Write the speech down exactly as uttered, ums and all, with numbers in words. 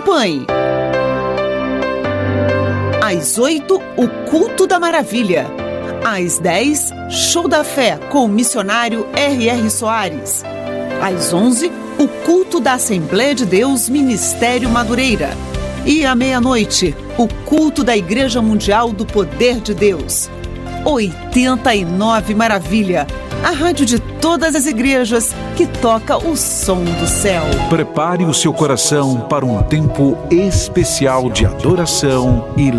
Acompanhe. Às oito, o Culto da Maravilha. Às dez, Show da Fé com o missionário R R Soares. Às onze, o Culto da Assembleia de Deus Ministério Madureira. E à meia-noite, o Culto da Igreja Mundial do Poder de Deus. oitenta e nove Maravilha, a rádio de todas as igrejas que toca o som do céu. Prepare o seu coração para um tempo especial de adoração e